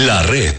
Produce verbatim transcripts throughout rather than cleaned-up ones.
La Red.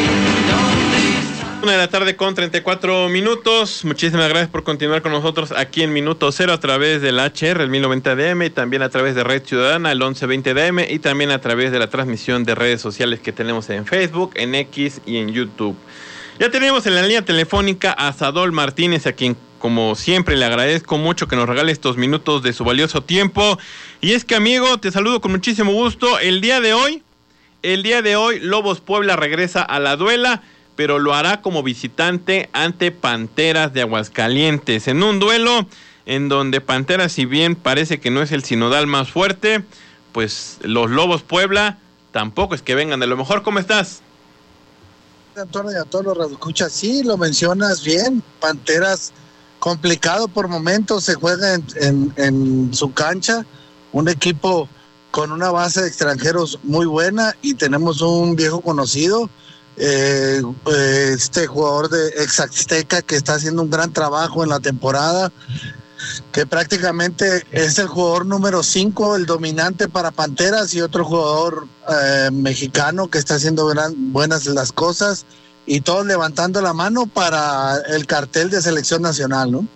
Una de la tarde con treinta y cuatro minutos. Muchísimas gracias por continuar con nosotros aquí en Minuto Cero a través del H R, el mil noventa D M, y también a través de Red Ciudadana, el once veinte D M, y también a través de la transmisión de redes sociales que tenemos en Facebook, en X y en YouTube. Ya tenemos en la línea telefónica a Sadol Martínez, a quien, como siempre, le agradezco mucho que nos regale estos minutos de su valioso tiempo. Y es que, amigo, te saludo con muchísimo gusto. El día de hoy, el día de hoy, Lobos Puebla regresa a la duela, pero lo hará como visitante ante Panteras de Aguascalientes, en un duelo en donde Panteras, si bien parece que no es el sinodal más fuerte, pues los Lobos Puebla tampoco es que vengan de lo mejor. ¿Cómo estás? Antonio, y a todos los radioescuchas, sí, lo mencionas bien. Panteras complicado por momentos, se juega en, en, en su cancha, un equipo con una base de extranjeros muy buena, y tenemos un viejo conocido, eh, este jugador de ex Azteca que está haciendo un gran trabajo en la temporada, que prácticamente es el jugador número cinco, el dominante para Panteras, y otro jugador eh, mexicano que está haciendo gran, buenas las cosas, y todos levantando la mano para el cartel de selección nacional, ¿no?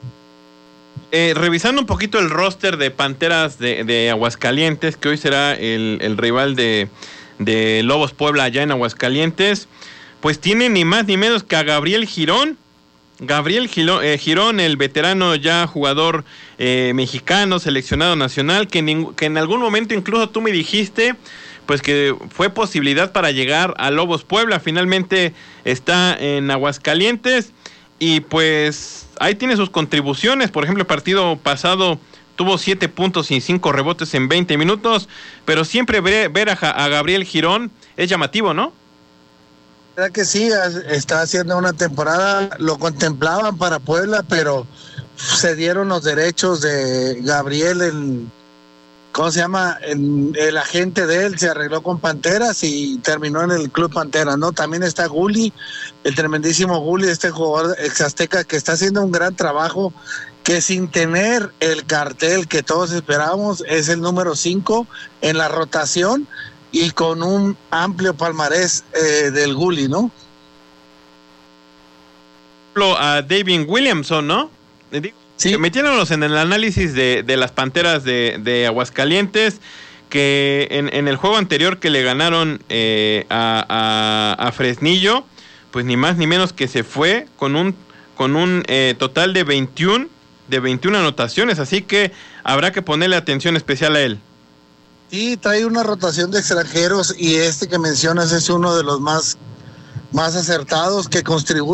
Eh, revisando un poquito el roster de Panteras de, de Aguascalientes, que hoy será el, el rival de, de Lobos Puebla allá en Aguascalientes, pues tiene ni más ni menos que a Gabriel Girón. Gabriel Gilo, eh, Girón, el veterano ya jugador eh, mexicano, seleccionado nacional, que, ning- que en algún momento incluso tú me dijiste pues que fue posibilidad para llegar a Lobos Puebla. Finalmente está en Aguascalientes y pues ahí tiene sus contribuciones. Por ejemplo, el partido pasado tuvo siete puntos y cinco rebotes en veinte minutos, pero siempre ver, ver a, a Gabriel Girón es llamativo, ¿no? ¿Verdad que sí? Está haciendo una temporada, lo contemplaban para Puebla, pero se dieron los derechos de Gabriel, el, ¿cómo se llama? El, el agente de él se arregló con Panteras y terminó en el Club Panteras, ¿no? También está Guli, el tremendísimo Guli, este jugador ex Azteca que está haciendo un gran trabajo, que sin tener el cartel que todos esperábamos, es el número cinco en la rotación, y con un amplio palmarés eh, del Guli, ¿no? A David Williamson, ¿no? Sí. Metiéndonos en el análisis de, de las Panteras de, de Aguascalientes, que en, en el juego anterior que le ganaron eh, a, a, a Fresnillo, pues ni más ni menos que se fue con un, con un eh, total de veintiuna, de veintiuna anotaciones, así que habrá que ponerle atención especial a él. Sí, trae una rotación de extranjeros, y este que mencionas es uno de los más, más acertados, que contribuye